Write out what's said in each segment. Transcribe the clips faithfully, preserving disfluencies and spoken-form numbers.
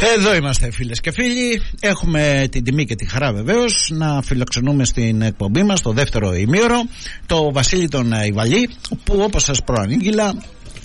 Εδώ είμαστε φίλες και φίλοι. Έχουμε την τιμή και τη χαρά βεβαίως να φιλοξενούμε στην εκπομπή μας το δεύτερο ημίωρο το Βασίλη τον Ιβαλή, που όπως σας προανήγγειλα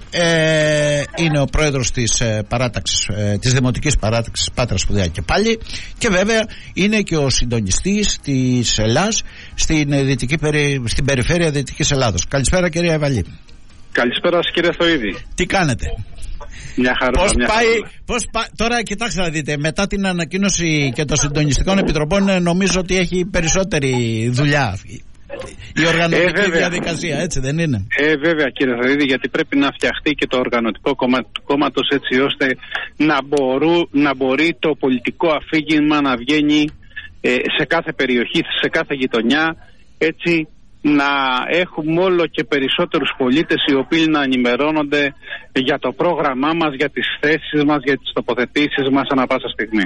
ε, είναι ο πρόεδρος της ε, παράταξης, ε, της Δημοτικής Παράταξης Πάτρα Σπουδαία και πάλι, και βέβαια είναι και ο συντονιστής της Ελλάς στην, ε, δυτική, στην περιφέρεια Δυτικής Ελλάδος. Καλησπέρα κυρία Ιβαλή. Καλησπέρα σας κύριε Θοίδη. Τι κάνετε? Μια χαρά, πώς μια πάει, χαρά. πώς πά... Τώρα κοιτάξτε να δείτε, μετά την ανακοίνωση και των συντονιστικών επιτροπών νομίζω ότι έχει περισσότερη δουλειά η οργανωτική ε, διαδικασία, έτσι δεν είναι? Ε, βέβαια κύριε Θοίδη, γιατί πρέπει να φτιαχτεί και το οργανωτικό κόμμα του κόμματος, έτσι ώστε να, μπορού, να μπορεί το πολιτικό αφήγημα να βγαίνει ε, σε κάθε περιοχή, σε κάθε γειτονιά, έτσι να έχουμε όλο και περισσότερους πολίτες οι οποίοι να ενημερώνονται για το πρόγραμμά μας, για τις θέσεις μας, για τις τοποθετήσεις μας ανά πάσα στιγμή.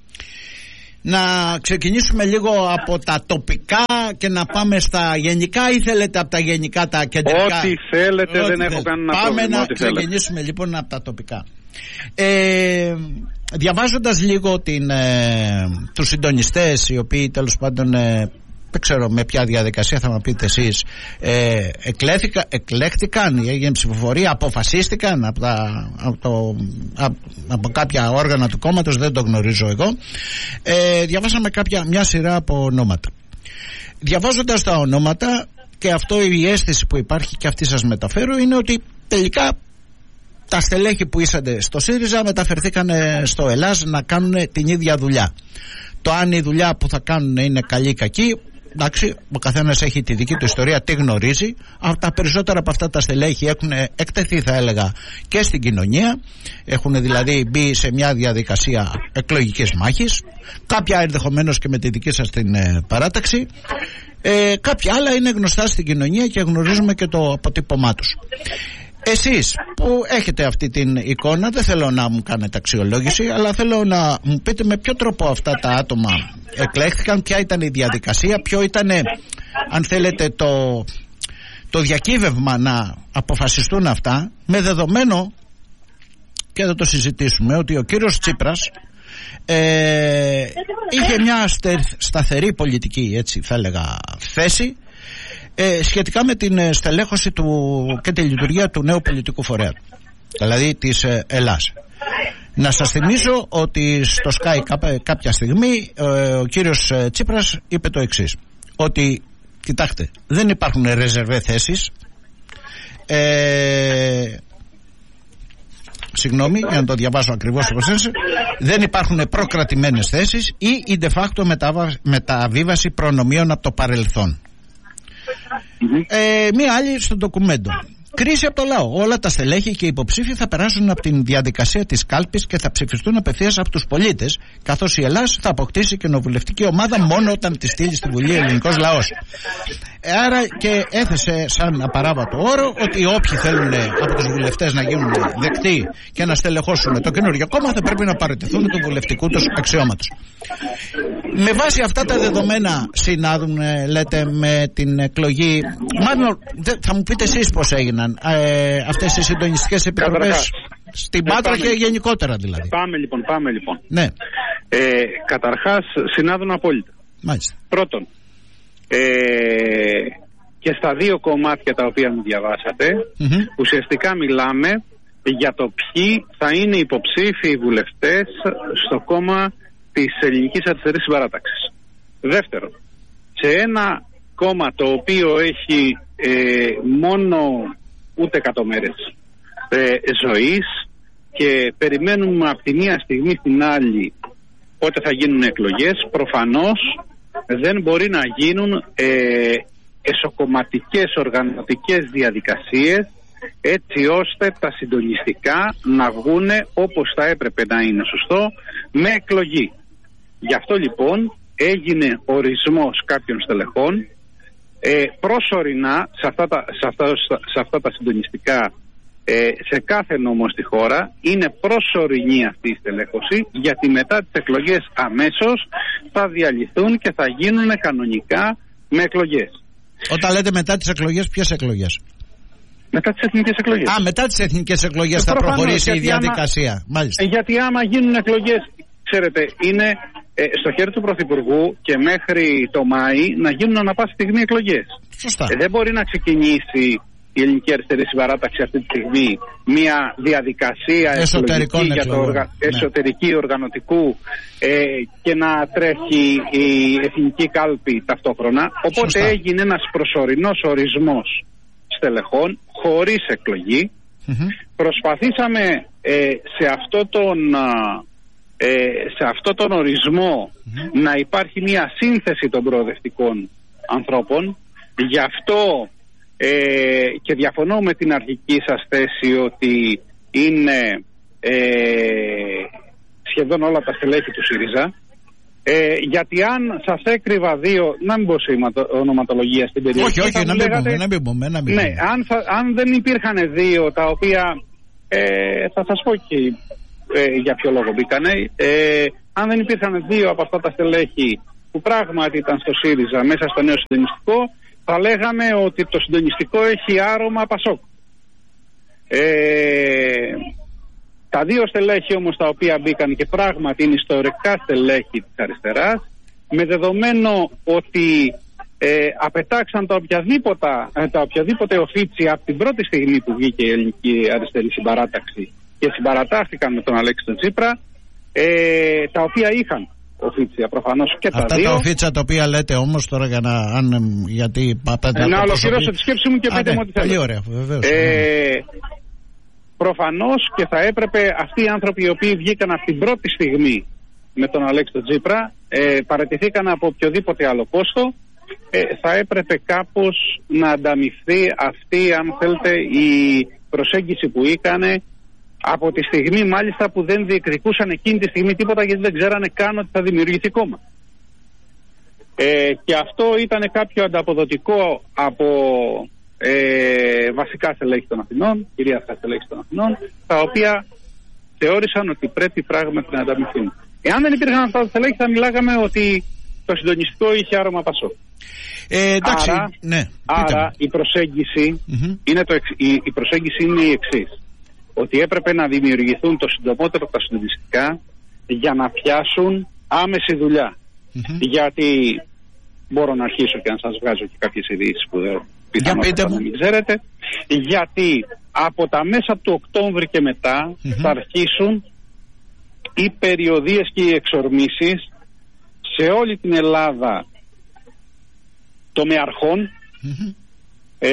Να ξεκινήσουμε λίγο από τα τοπικά και να πάμε στα γενικά, ή θέλετε από τα γενικά τα κεντρικά? Ό,τι θέλετε, Ό,τι δεν θέλετε. έχω κανένα Πάμε πρόβλημα. να ό,τι ξεκινήσουμε θέλετε. λοιπόν από τα τοπικά. Ε, διαβάζοντας λίγο την, ε, τους συντονιστές οι οποίοι τέλος πάντων ε, δεν ξέρω με ποια διαδικασία θα μου πείτε εσείς, ε, εκλέχθηκα, εκλέχτηκαν, έγινε ψηφοφορία, αποφασίστηκαν από, τα, από, το, από, από κάποια όργανα του κόμματος, δεν το γνωρίζω εγώ. Ε, διαβάσαμε κάποια, μια σειρά από ονόματα. Διαβάζοντας τα ονόματα, και αυτό η αίσθηση που υπάρχει και αυτή σας μεταφέρω, είναι ότι τελικά τα στελέχη που ήσανται στο ΣΥΡΙΖΑ μεταφερθήκαν στο Ελλάς να κάνουν την ίδια δουλειά. Το αν η δουλειά που θα κάνουν είναι καλή ή κακή, εντάξει, ο καθένας έχει τη δική του ιστορία, τι γνωρίζει. Τα περισσότερα από αυτά τα στελέχη έχουν εκτεθεί, θα έλεγα, και στην κοινωνία. Έχουν δηλαδή μπει σε μια διαδικασία εκλογικής μάχης. Κάποια ενδεχομένως και με τη δική σας την ε, παράταξη. Ε, κάποια άλλα είναι γνωστά στην κοινωνία και γνωρίζουμε και το αποτύπωμά τους. Εσείς που έχετε αυτή την εικόνα, δεν θέλω να μου κάνετε αξιολόγηση, αλλά θέλω να μου πείτε με ποιο τρόπο αυτά τα άτομα εκλέχθηκαν, ποια ήταν η διαδικασία, ποιο ήταν, αν θέλετε, το, το διακύβευμα να αποφασιστούν αυτά, με δεδομένο, και θα το συζητήσουμε, ότι ο κύριος Τσίπρας ε, είχε μια σταθερή πολιτική, έτσι θα έλεγα, θέση Ε, σχετικά με την στελέχωση του και τη λειτουργία του νέου πολιτικού φορέα, δηλαδή της ε, Ελλάς. Να σας θυμίσω ότι στο Sky κάποια στιγμή ε, ο κύριος Τσίπρας είπε το εξής, ότι κοιτάξτε, δεν υπάρχουν ρεζερβέ θέσεις, ε, συγγνώμη για να το διαβάσω ακριβώς όπως είναι, δεν υπάρχουν προκρατημένες θέσεις ή η de facto μεταβίβαση προνομίων από το παρελθόν. Mm-hmm. Ε, μία άλλη στο ντοκουμέντο. Κρίση από το λαό. Όλα τα στελέχη και οι υποψήφοι θα περάσουν από την διαδικασία της κάλπης και θα ψηφιστούν απευθείας από τους πολίτες, καθώς η Ελλάς θα αποκτήσει κοινοβουλευτική ομάδα μόνο όταν τη στείλει στη Βουλή ελληνικός λαός. Άρα και έθεσε σαν απαράβατο όρο ότι όποιοι θέλουν από τους βουλευτές να γίνουν δεκτοί και να στελεχώσουν το καινούργιο κόμμα θα πρέπει να παραιτηθούν του βουλευτικού τους αξιώματος. Με βάση αυτά τα δεδομένα συνάδουν, λέτε, με την εκλογή? Μάλλον θα μου πείτε εσείς πώς έγιναν ε, αυτές οι συντονιστικές επιτροπές στην Πάτρα ε, και γενικότερα δηλαδή. Πάμε λοιπόν, πάμε λοιπόν. Ναι. Ε, καταρχάς συνάδουν απόλυτα. Μάλιστα. Πρώτον, ε, και στα δύο κομμάτια τα οποία μου διαβάσατε, mm-hmm. ουσιαστικά μιλάμε για το ποιοι θα είναι υποψήφιοι βουλευτές στο κόμμα της Ελληνικής Αριστερής Συμπαράταξης. Δεύτερον, σε ένα κόμμα το οποίο έχει ε, μόνο ούτε εκατό μέρες ε, ζωής και περιμένουμε από τη μία στιγμή στην άλλη πότε θα γίνουν εκλογές, προφανώς δεν μπορεί να γίνουν ε, εσωκομματικές οργανωτικές διαδικασίες έτσι ώστε τα συντονιστικά να βγουν όπως θα έπρεπε να είναι σωστό, με εκλογή. Γι' αυτό λοιπόν έγινε ορισμός κάποιων στελεχών ε, προσωρινά σε αυτά τα, σε αυτά, σε αυτά τα συντονιστικά ε, σε κάθε νόμο στη χώρα. Είναι προσωρινή αυτή η στελέχωση, γιατί μετά τις εκλογές αμέσως θα διαλυθούν και θα γίνουν κανονικά με εκλογές. Όταν λέτε μετά τις εκλογές, ποιες εκλογές? Μετά τις εθνικές εκλογές. Α, μετά τις εθνικές εκλογές θα προχωρήσει η διαδικασία. Άμα, Μάλιστα. Γιατί άμα γίνουν εκλογές ξέρετε, είναι ε, στο χέρι του Πρωθυπουργού και μέχρι το Μάη να γίνουν ανα πάση στιγμή εκλογές. Σωστά. Ε, δεν μπορεί να ξεκινήσει η Ελληνική Αριστερή Συμπαράταξη αυτή τη στιγμή μια διαδικασία εσωτερική, για το οργα... ναι. εσωτερική οργανωτικού ε, και να τρέχει η εθνική κάλπη ταυτόχρονα. Οπότε Σωστά. έγινε ένας προσωρινός ορισμός στελεχών χωρίς εκλογή. Mm-hmm. Προσπαθήσαμε ε, σε, αυτό τον, ε, σε αυτό τον ορισμό mm-hmm. να υπάρχει μια σύνθεση των προοδευτικών ανθρώπων. Γι' αυτό ε, και διαφωνώ με την αρχική σας θέση ότι είναι ε, σχεδόν όλα τα στελέχη του ΣΥΡΙΖΑ. Ε, γιατί αν σας έκρυβα δύο, να μην πω σε ονοματολογία στην περιοχή. Όχι, όχι, να μην λέγατε, πούμε, να μην πούμε, να μην ναι, αν, αν δεν υπήρχαν δύο τα οποία ε, θα σας πω και ε, για ποιο λόγο μπήκανε. Ε, αν δεν υπήρχαν δύο από αυτά τα στελέχη που πράγματι ήταν στο ΣΥΡΙΖΑ μέσα στο νέο συντονιστικό, θα λέγαμε ότι το συντονιστικό έχει άρωμα Πασόκ. Ε, Τα δύο στελέχη όμως τα οποία μπήκαν και πράγματι είναι ιστορικά στελέχη της αριστεράς, με δεδομένο ότι ε, απετάξαν τα οποιαδήποτε, τα οποιαδήποτε οφίτσια από την πρώτη στιγμή που βγήκε η Ελληνική Αριστερή Συμπαράταξη και συμπαρατάχθηκαν με τον Αλέξη τον Τσίπρα, ε, τα οποία είχαν οφίτσια προφανώς και τα Αυτά δύο. Τα οφίτσια τα οποία λέτε όμως τώρα για να, αν, γιατί πατάτε να ολοκληρώσω τη σκέψη μου και πείτε μου ό,τι θέλετε. Πολύ ωραία, βεβαίως. Ε, Προφανώς και θα έπρεπε αυτοί οι άνθρωποι οι οποίοι βγήκαν από την πρώτη στιγμή με τον Αλέξη τον Τσίπρα, ε, παραιτηθήκαν από οποιοδήποτε άλλο πόστο, ε, θα έπρεπε κάπως να ανταμυφθεί αυτή, αν θέλετε, η προσέγγιση που είχανε από τη στιγμή μάλιστα που δεν διεκδικούσαν εκείνη τη στιγμή τίποτα, γιατί δεν ξέρανε καν ότι θα δημιουργηθεί κόμμα. Ε, και αυτό ήταν κάποιο ανταποδοτικό από Ε, βασικά στελέχη των Αθηνών, κυρίαρχα στελέχη των Αθηνών, τα οποία θεώρησαν ότι πρέπει πράγματι να ανταμυφθούν. Εάν δεν υπήρχαν αυτά τα στελέχη, θα μιλάγαμε ότι το συντονιστικό είχε άρωμα Πασόκ. Ε, εντάξει, άρα, ναι, άρα η προσέγγιση mm-hmm. είναι το, η, η προσέγγιση είναι η εξής. Ότι έπρεπε να δημιουργηθούν το συντομότερο τα συντονιστικά για να πιάσουν άμεση δουλειά. Mm-hmm. Γιατί μπορώ να αρχίσω και να σας βγάζω και κάποιες ειδήσεις που δεν πιθανότατα να μην ξέρετε, γιατί από τα μέσα του Οκτώβρη και μετά mm-hmm. θα αρχίσουν οι περιοδίες και οι εξορμήσεις σε όλη την Ελλάδα τομεαρχών mm-hmm. ε,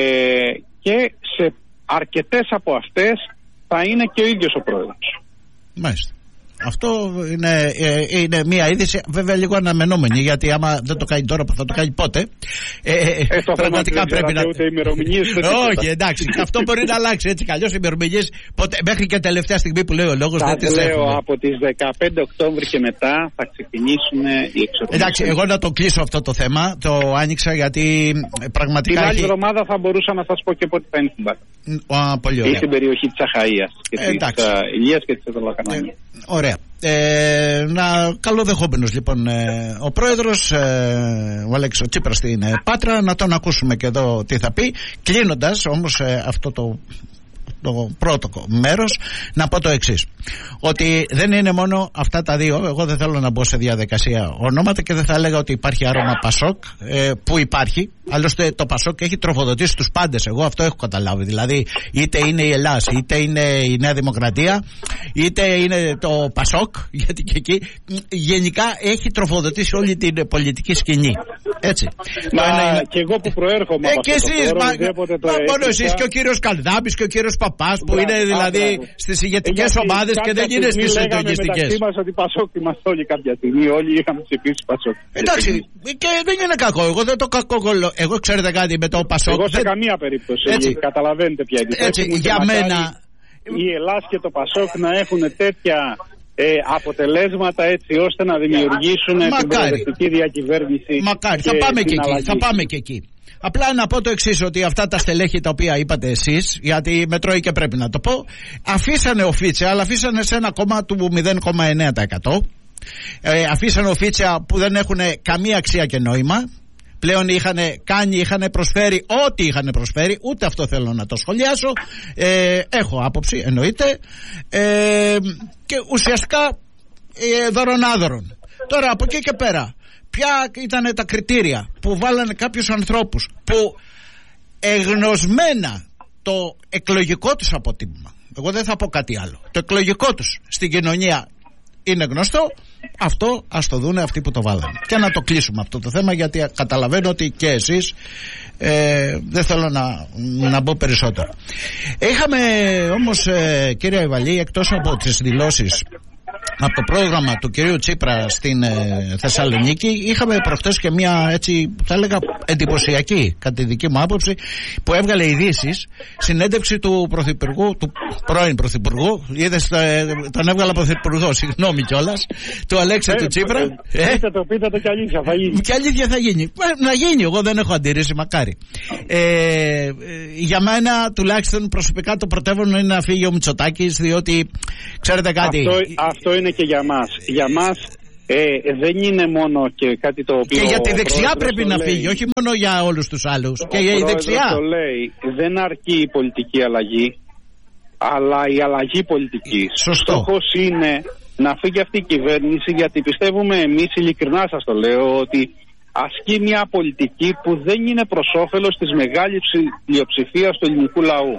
και σε αρκετές από αυτές θα είναι και ο ίδιος ο πρόεδρος. Μάλιστα. Αυτό είναι, ε, είναι μια είδηση βέβαια λίγο αναμενόμενη, γιατί άμα δεν το κάνει τώρα θα το κάνει πότε. Ε, ε, το πραγματικά πρέπει να. Ούτε ημερομηνίες, όχι, εντάξει, αυτό μπορεί να αλλάξει έτσι. Καλλιώς οι ημερομηνίες μέχρι και τελευταία στιγμή που λέει ο λόγος δεν τις λέω έχουμε. Από τις δεκαπέντε Οκτώβρη και μετά θα ξεκινήσουν οι εξοπλισμοί. Εντάξει, εγώ να το κλείσω αυτό το θέμα. Το άνοιξα γιατί πραγματικά. Την άλλη έχει... εβδομάδα θα μπορούσα να σας πω και πότε θα είναι στην Πάτρα. Ή στην περιοχή της Αχαΐας και ε, της Ηλίας και της Εδωλακανάνης. Ε, ωραία. Ε, να καλοδεχόμενος λοιπόν ε, ο πρόεδρος ε, ο Αλέξης ο Τσίπρας στην ε, Πάτρα, να τον ακούσουμε και εδώ τι θα πει. Κλείνοντας όμως ε, αυτό το το πρώτο μέρος, να πω το εξής, ότι δεν είναι μόνο αυτά τα δύο. Εγώ δεν θέλω να μπω σε διαδικασία ονόματα και δεν θα έλεγα ότι υπάρχει άρωμα Πασόκ, ε, που υπάρχει. Άλλωστε το Πασόκ έχει τροφοδοτήσει τους πάντες. Εγώ αυτό έχω καταλάβει. Δηλαδή είτε είναι η Ελλάς, είτε είναι η Νέα Δημοκρατία, είτε είναι το Πασόκ, γιατί και εκεί γενικά έχει τροφοδοτήσει όλη την πολιτική σκηνή. Έτσι. Μα είναι... και εγώ που προέρχομαι ε, από και αυτό εσείς, το χώρο, μα, μα μόνο εσείς και ο κύριος Καλδάμπης και ο κύριος Παπάς που είναι δηλαδή στις ηγετικές ομάδες και δεν είναι στις συντονιστικές. Μεταξύ μας ότι Πασόκ είμαστε όλοι κάποια στιγμή, όλοι είχαμε ψηφίσει Πασόκ. Εντάξει, και δεν είναι κακό, εγώ δεν το κακό. Εγώ ξέρετε κάτι με το Πασόκ. Εγώ σε δεν... καμία περίπτωση, έτσι. Καταλαβαίνετε ποια είναι. Έτσι, για μένα... Η Ελλάς και το Πασόκ να έχουν τέτοια ε, αποτελέσματα έτσι ώστε να δημιουργήσουν Μακάρι. την προοδευτική διακυβέρνηση. Μακάρι, θα πάμε και εκεί, θα πάμε και εκεί. Απλά να πω το εξής, ότι αυτά τα στελέχη τα οποία είπατε εσείς, γιατί με τρώει και πρέπει να το πω, αφήσανε οφίτσια, αλλά αφήσανε σε ένα κόμμα του μηδέν κόμμα εννέα τοις εκατό. Ε, αφήσανε οφίτσια που δεν έχουν καμία αξία και νόημα. Πλέον είχαν κάνει, είχαν προσφέρει ό,τι είχαν προσφέρει, ούτε αυτό θέλω να το σχολιάσω. Ε, έχω άποψη, εννοείται. Ε, και ουσιαστικά ε, δωρονάδωρον. Τώρα από εκεί και πέρα, ποια ήταν τα κριτήρια που βάλανε κάποιους ανθρώπους που εγνωσμένα το εκλογικό τους αποτύπωμα, εγώ δεν θα πω κάτι άλλο, το εκλογικό τους στην κοινωνία είναι γνωστό, αυτό ας το δούνε αυτοί που το βάλανε. Και να το κλείσουμε αυτό το θέμα, γιατί καταλαβαίνω ότι και εσείς ε, δεν θέλω να, να μπω περισσότερο. Είχαμε όμως ε, κύριε Ιβαλή, εκτός από τις δηλώσεις από το πρόγραμμα του κυρίου Τσίπρα στην ε, Θεσσαλονίκη, είχαμε προχτές και μια, έτσι θα έλεγα, εντυπωσιακή κατά τη δική μου άποψη, που έβγαλε ειδήσεις, συνέντευξη του πρωθυπουργού, του πρώην πρωθυπουργού, είδες, ε, τον έβγαλα πρωθυπουργό, συγγνώμη κιόλας, του Αλέξη ε, του Τσίπρα. Ε, ε, πείτε το, πείτε το, και αλήθεια θα γίνει. Και αλήθεια θα γίνει. Να γίνει, εγώ δεν έχω αντιρρήσει, μακάρι. Ε, ε, για μένα τουλάχιστον προσωπικά το πρωτεύον είναι να φύγει ο Μητσοτάκης, διότι ξέρετε κάτι. Αυτό, αυτό είναι και για μας. Για μας ε, δεν είναι μόνο και κάτι το οποίο. Και για τη δεξιά πρέπει να φύγει, όχι μόνο για όλους τους άλλους. Ο και για η δεξιά. Το λέει, δεν αρκεί η πολιτική αλλαγή, αλλά η αλλαγή πολιτικής. Σωστό. Στόχος είναι να φύγει αυτή η κυβέρνηση, γιατί πιστεύουμε εμείς, ειλικρινά σας το λέω, ότι ασκεί μια πολιτική που δεν είναι προς όφελος της μεγάλης πλειοψηφίας του ελληνικού λαού.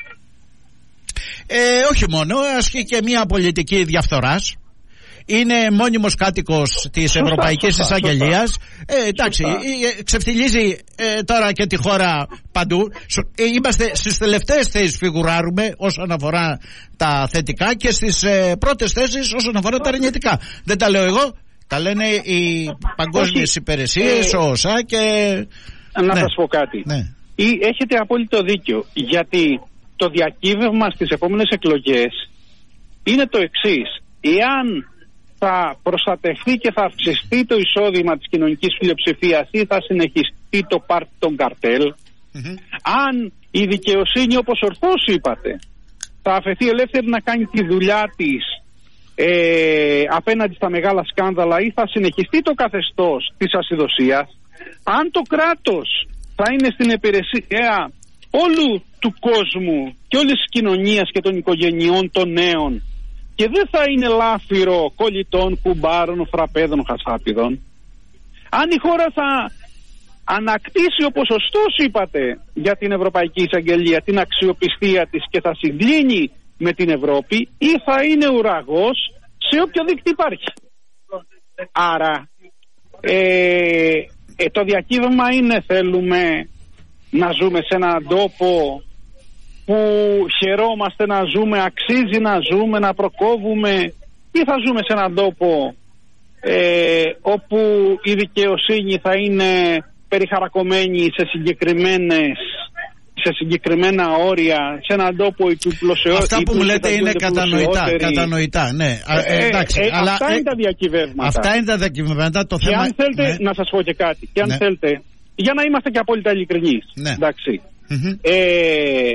Ε, όχι μόνο, ασκεί και μια πολιτική διαφθοράς. Είναι μόνιμος κάτοικος της σωστά, Ευρωπαϊκής Εισαγγελίας. Ε, εντάξει, ε, ξεφτιλίζει ε, τώρα και τη χώρα παντού. Ε, είμαστε στις τελευταίες θέσεις, φιγουράρουμε όσον αφορά τα θετικά, και στις ε, πρώτες θέσεις όσον αφορά τα αρνητικά. Δεν τα λέω εγώ, τα λένε οι παγκόσμιες υπηρεσίες, ε, ο ΩΣΑ και... Να ναι. σας πω κάτι. Ναι. Ή, έχετε απόλυτο δίκιο, γιατί το διακύβευμα στις επόμενες εκλογές είναι το εξής. Εάν θα προστατευτεί και θα αυξηθεί το εισόδημα της κοινωνικής πλειοψηφίας ή θα συνεχιστεί το πάρτι των καρτέλ, mm-hmm. αν η δικαιοσύνη, όπως ορθώς είπατε, θα αφαιθεί ελεύθερη να κάνει τη δουλειά της ε, απέναντι στα μεγάλα σκάνδαλα, ή θα συνεχιστεί το καθεστώς της ασυδοσίας, αν το κράτος θα είναι στην υπηρεσία όλου του κόσμου και όλης της κοινωνίας και των οικογενειών των νέων, και δεν θα είναι λάφυρο κολλητών, κουμπάρων, φραπέδων, χασάπιδων, αν η χώρα θα ανακτήσει, όπως σωστός είπατε, για την Ευρωπαϊκή Εισαγγελία την αξιοπιστία της και θα συγκλίνει με την Ευρώπη, ή θα είναι ουραγός σε όποιο δίκτυο υπάρχει. Άρα ε, ε, το διακύβευμα είναι, θέλουμε να ζούμε σε έναν τόπο που χαιρόμαστε να ζούμε, αξίζει να ζούμε, να προκόβουμε, ή θα ζούμε σε έναν τόπο ε, όπου η δικαιοσύνη θα είναι περιχαρακωμένη σε συγκεκριμένες σε συγκεκριμένα όρια, σε έναν τόπο υπηπλωσιό. Αυτά που μου λέτε είναι κατανοητά, κατανοητά, ναι. Ε, εντάξει, ε, αλλά, αυτά ε, είναι τα διακυβεύματα. Αυτά είναι τα διακυβεύματα. Το και θέμα... αν θέλετε, ναι. να σας πω και κάτι, και αν ναι. θέλετε, για να είμαστε και απόλυτα ειλικρινείς, ναι. εντάξει. Mm-hmm. Ε,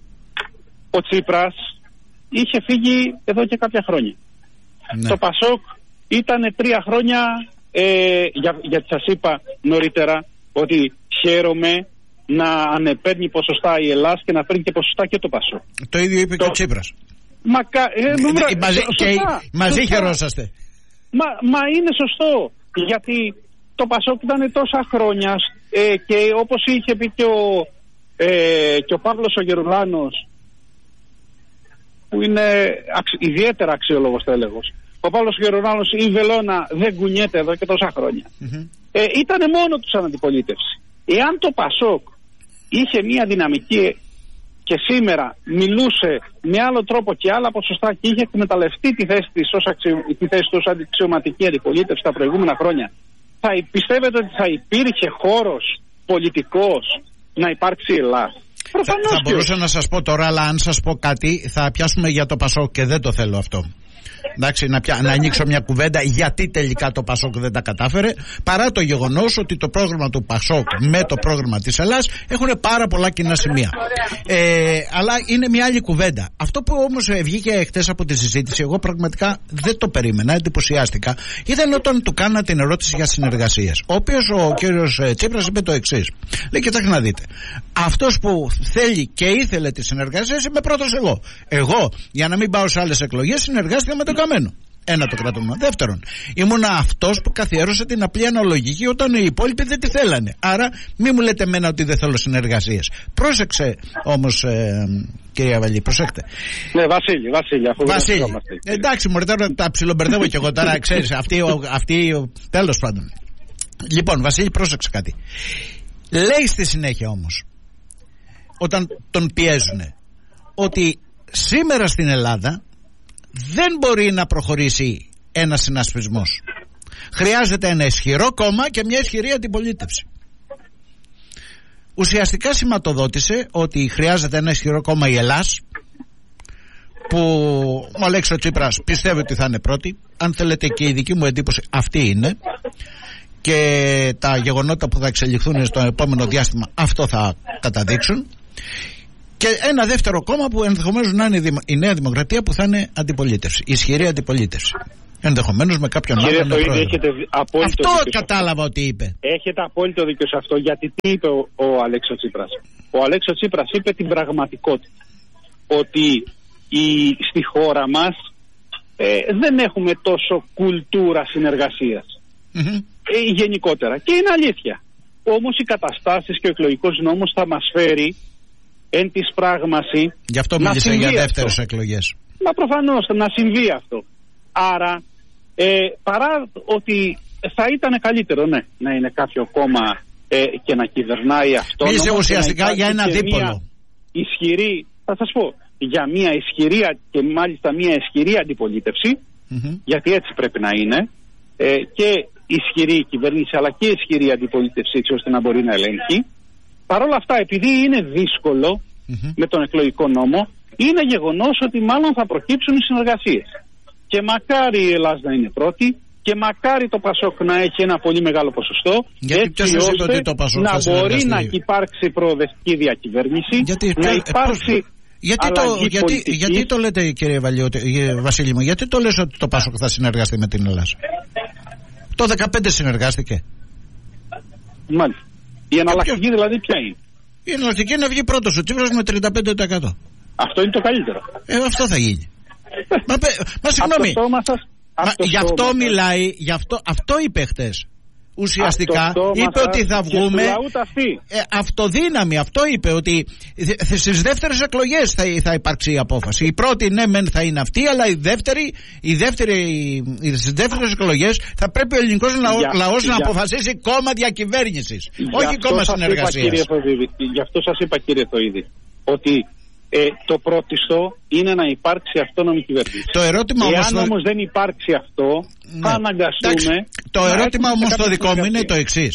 ο Τσίπρας είχε φύγει εδώ και κάποια χρόνια. Ναι. Το Πασόκ ήταν τρία χρόνια, ε, για, γιατί σας είπα νωρίτερα ότι χαίρομαι να ανεπαίρνει ποσοστά η Ελλάδα και να παίρνει και ποσοστά και το Πασόκ. Το ίδιο είπε το... και ο Τσίπρας. Μακα... Ε, νούμερα... ε, μαζί, σωστά, και... μαζί σωστά. χαιρόσαστε. Μα, μα είναι σωστό, γιατί το Πασόκ ήταν τόσα χρόνια ε, και όπως είχε πει και ο, ε, και ο Παύλος ο Γερουλάνος, που είναι αξι... ιδιαίτερα αξιόλογος τέλεχος. Ο Παύλος Γερουλάνος, η βελόνα δεν κουνιέται εδώ και τόσα χρόνια. Mm-hmm. Ε, ήτανε μόνο τους σαν αντιπολίτευση. Εάν το Πασόκ είχε μια δυναμική και σήμερα μιλούσε με άλλο τρόπο και άλλα ποσοστά και είχε εκμεταλλευτεί τη θέση της ως, αξιο... τη θέση του ως αντιξιωματική αντιπολίτευση τα προηγούμενα χρόνια, θα πιστεύετε ότι θα υπήρχε χώρος πολιτικός να υπάρξει Ελλάδα? Θα, θα μπορούσα να σας πω τώρα, αλλά αν σας πω κάτι θα πιάσουμε για το Πασόκ και δεν το θέλω αυτό. Εντάξει, να, πια, να ανοίξω μια κουβέντα γιατί τελικά το Πασόκ δεν τα κατάφερε, παρά το γεγονός ότι το πρόγραμμα του Πασόκ με το πρόγραμμα της Ελλάδας έχουν πάρα πολλά κοινά σημεία. Ε, αλλά είναι μια άλλη κουβέντα. Αυτό που όμως βγήκε χτες από τη συζήτηση, εγώ πραγματικά δεν το περίμενα, εντυπωσιάστηκα, ήταν όταν του κάνα την ερώτηση για συνεργασίες. Ο οποίος ο κύριος Τσίπρας είπε το εξής. Λέει, κοιτάξτε να δείτε, αυτός που θέλει και ήθελε τις συνεργασίες είμαι πρώτος εγώ. Εγώ, για να μην πάω σε άλλες εκλογές, συνεργάστηκα με τον Καμένο. Ένα το κρατούμενο. Δεύτερον, ήμουν αυτός που καθιέρωσε την απλή αναλογική όταν οι υπόλοιποι δεν τη θέλανε. Άρα, μη μου λέτε εμένα ότι δεν θέλω συνεργασίες. Πρόσεξε όμως, ε, κυρία Βαλή, προσέχτε. Ναι, Βασίλη, Βασίλη, αφού Βασίλη. Εντάξει, μωρέ, τώρα τα ψιλομπερδεύω κι εγώ τώρα, ξέρεις, αυτή, αυτή τέλος πάντων. Λοιπόν, Βασίλη, πρόσεξε κάτι. Λέει στη συνέχεια όμως, όταν τον πιέζουνε, ότι σήμερα στην Ελλάδα δεν μπορεί να προχωρήσει ένας συνασπισμός. Χρειάζεται ένα ισχυρό κόμμα και μια ισχυρή αντιπολίτευση. Ουσιαστικά σηματοδότησε ότι χρειάζεται ένα ισχυρό κόμμα η Ελλάς, που ο Αλέξης Τσίπρας πιστεύει ότι θα είναι πρώτη. Αν θέλετε, και η δική μου εντύπωση αυτή είναι, και τα γεγονότα που θα εξελιχθούν στο επόμενο διάστημα αυτό θα καταδείξουν. Και ένα δεύτερο κόμμα που ενδεχομένως να είναι η Νέα Δημοκρατία, που θα είναι αντιπολίτευση, ισχυρή αντιπολίτευση. Ενδεχομένως με κάποιον άλλον πρόεδρο. Αυτό κατάλαβα ότι είπε. Έχετε απόλυτο δίκιο σε αυτό, γιατί τι είπε ο, ο Αλέξης Τσίπρας. Ο Αλέξης Τσίπρας είπε την πραγματικότητα. Ότι η, στη χώρα μας ε, δεν έχουμε τόσο κουλτούρα συνεργασίας. Mm-hmm. Ε, γενικότερα. Και είναι αλήθεια. Όμως οι καταστάσεις και ο εκλογικός νόμος θα μας φέρει εν της πράγμαση. Γι' αυτό μίλησε για δεύτερες εκλογές. Μα προφανώς να συμβεί αυτό. Άρα ε, παρά ότι θα ήταν καλύτερο, ναι, να είναι κάποιο κόμμα ε, και να κυβερνάει αυτό. Μίλησε ουσιαστικά για ένα δίπολο. Ισχυρή, θα σας πω, για μια ισχυρή και μάλιστα μια ισχυρή αντιπολίτευση, mm-hmm. γιατί έτσι πρέπει να είναι, ε, και ισχυρή κυβέρνηση αλλά και ισχυρή αντιπολίτευση, έτσι ώστε να μπορεί να ελέγχει. Παρ' όλα αυτά, επειδή είναι δύσκολο mm-hmm. με τον εκλογικό νόμο, είναι γεγονός ότι μάλλον θα προκύψουν οι συνεργασίες. Και μακάρι η Ελλάδα να είναι πρώτη, και μακάρι το Πασόκ να έχει ένα πολύ μεγάλο ποσοστό, γιατί έτσι ώστε ότι το Πασόκ να μπορεί να υπάρξει προοδευτική διακυβέρνηση, γιατί, να υπάρξει ε, γιατί, το, γιατί, γιατί το λέτε, κύριε Βαλιώτη, Βασίλη μου, γιατί το λες ότι το Πασόκ θα συνεργαστεί με την Ελλάδα? Το δεκαπέντε συνεργάστηκε. Μάλιστα. Η εναλλακτική ποιο... δηλαδή ποια είναι? Η εναλλακτική είναι να βγει πρώτος ο Τσίπρας με τριάντα πέντε τοις εκατό. Αυτό είναι το καλύτερο. Ε, αυτό θα γίνει. μα, μα συγγνώμη. Γι' αυτό μιλάει, γι' αυτό, αυτό είπε χτες. Ουσιαστικά είπε ότι θα βγούμε ε, αυτοδύναμη. Αυτό είπε, ότι στις δεύτερες εκλογές θα, θα υπάρξει η απόφαση. Η πρώτη ναι μεν θα είναι αυτή, αλλά η δεύτερη, η δεύτερη στις δεύτερες εκλογές θα πρέπει ο ελληνικός λαό, για, λαός για, να αποφασίσει κόμμα διακυβέρνησης, όχι κόμμα συνεργασίας. Γι' αυτό σας είπα, κύριε Θοίδη, ότι Ε, το πρώτιστο είναι να υπάρξει αυτόνομη κυβέρνηση. Το ερώτημα Εάν όμως, όμως δεν υπάρξει αυτό, ναι, θα αναγκαστούμε. Εντάξει, το ερώτημα όμως το δικό μου είναι το εξής.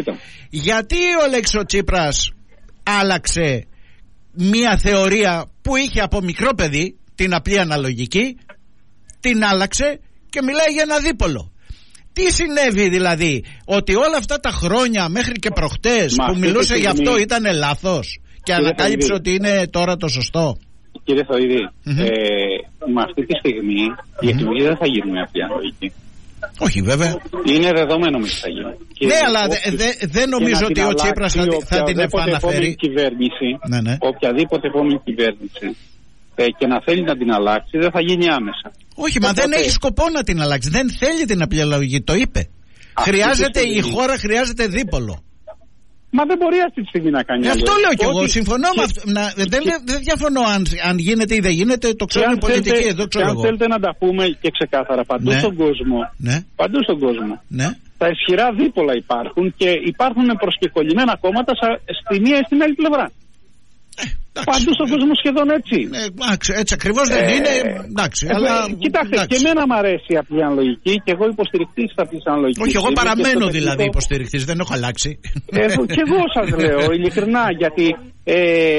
Γιατί ο Αλέξης Τσίπρας άλλαξε μια θεωρία που είχε από μικρό παιδί, την απλή αναλογική, την άλλαξε και μιλάει για ένα δίπολο? Τι συνέβη δηλαδή? Ότι όλα αυτά τα χρόνια μέχρι και προχτές Μα, που μιλούσε γι' αυτό ήταν λάθος και κύριε ανακάλυψε Θοίδη, ότι είναι τώρα το σωστό? Κύριε Θοίδη, mm-hmm. ε, με αυτή τη στιγμή mm-hmm. οι εκλογές δεν θα γίνουν με απλή αναλογική. Όχι βέβαια. Είναι δεδομένο ότι θα γίνουν. Ναι, αλλά δεν δε, δε νομίζω ότι ο Τσίπρας θα, θα την επαναφέρει. Κυβέρνηση, ναι, ναι. Οποιαδήποτε επόμενη κυβέρνηση ε, και να θέλει να την αλλάξει, δεν θα γίνει άμεσα. Όχι, μα δεν έχει σκοπό να την αλλάξει. Δεν θέλει την απλή αναλογική, το είπε. Αυτή χρειάζεται η χώρα, χρειάζεται δίπολο. Μα δεν μπορεί αυτή τη στιγμή να κάνει. Ε, αυτό λέω κι εγώ. Συμφωνώ και... με αυτό. Να, και... δεν, δεν διαφωνώ αν, αν γίνεται ή δεν γίνεται. Το ξέρουν οι πολιτικοί εδώ, ξέρω εγώ. Αν θέλετε να τα πούμε και ξεκάθαρα παντού ναι. στον κόσμο. Ναι. Παντού στον κόσμο. Ναι. Τα ισχυρά δίπολα υπάρχουν και υπάρχουν προσκεκλημένα κόμματα στη μία ή στην άλλη πλευρά. Ε, Παντού στον κόσμο σχεδόν έτσι. Ε, εντάξει, έτσι ακριβώς δεν ε, είναι. Εντάξει, ε, αλλά, κοιτάξτε, εντάξει. Και εμένα μου αρέσει η απλή αναλογική και εγώ υποστηρικτής της απλής αναλογικής. Όχι, εγώ παραμένω δηλαδή τεχνικό... υποστηρικτής, δεν έχω αλλάξει. Ε, και εγώ σας λέω ειλικρινά, γιατί ε,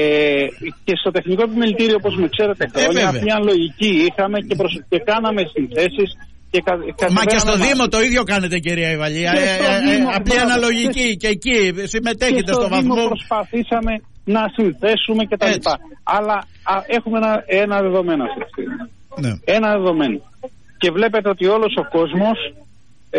και στο τεχνικό επιμελητήριο, όπως με ξέρετε χρόνια, ε, απλή αναλογική είχαμε και, προσ... και κάναμε συνθέσεις. Και κα, Μα και στο Δήμο το ίδιο κάνετε, κυρία Ιβαλία. Ε, ε, ε, απλή αναλογική και εκεί συμμετέχετε στο, στο βαθμό. Δήμο προσπαθήσαμε να συνθέσουμε και τα λοιπά. Αλλά α, έχουμε ένα, ένα δεδομένο αυτή τη στιγμή. Ναι. Ένα δεδομένο. Και βλέπετε ότι όλος ο κόσμος ε,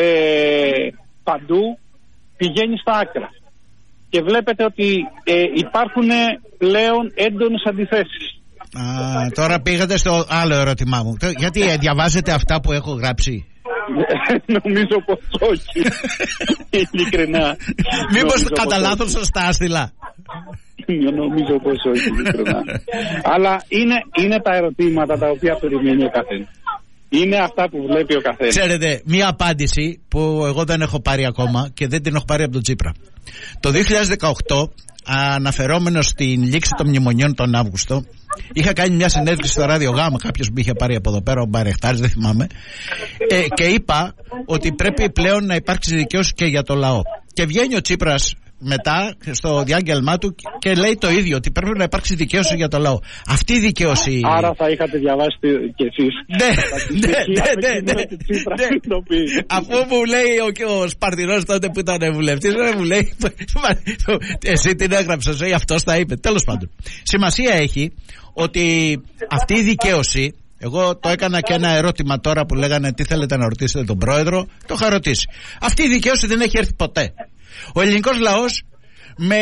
παντού πηγαίνει στα άκρα. Και βλέπετε ότι ε, υπάρχουν πλέον έντονες αντιθέσεις. Α, τώρα πήγατε στο άλλο ερώτημά μου. Γιατί διαβάζετε αυτά που έχω γράψει? Νομίζω πως όχι. Ειλικρινά. Μήπως κατά λάθος σας τα άστειλα? Νομίζω πως όχι, ειλικρινά. Αλλά είναι, είναι τα ερωτήματα τα οποία περιμένει ο καθένας. Είναι αυτά που βλέπει ο καθένας. Ξέρετε, μία απάντηση που εγώ δεν έχω πάρει ακόμα και δεν την έχω πάρει από τον Τσίπρα. Το δύο χιλιάδες δεκαοκτώ, αναφερόμενο στην λήξη των μνημονίων τον Αύγουστο, είχα κάνει μια συνέντευξη στο Ράδιο Γάμα, κάποιος που είχε πάρει από εδώ πέρα, ο Μπαρεχτάρης, δεν θυμάμαι, ε, και είπα ότι πρέπει πλέον να υπάρξει δικαίωση και για το λαό. Και βγαίνει ο Τσίπρας μετά στο διάγγελμά του και λέει το ίδιο, ότι πρέπει να υπάρξει δικαίωση για το λαό. Αυτή η δικαίωση. Άρα θα είχατε διαβάσει κι εσείς. Ναι, ναι, ναι, ναι. Αφού μου λέει ο Σπαρτινός τότε που ήταν βουλευτής, μου λέει, εσύ την έγραψες, ή αυτός τα είπε. Τέλος πάντων. Σημασία έχει ότι αυτή η δικαίωση. Εγώ το έκανα και ένα ερώτημα τώρα που λέγανε τι θέλετε να ρωτήσετε τον πρόεδρο. Το είχα ρωτήσει. Αυτή η δικαίωση δεν έχει έρθει ποτέ. Ο ελληνικός λαός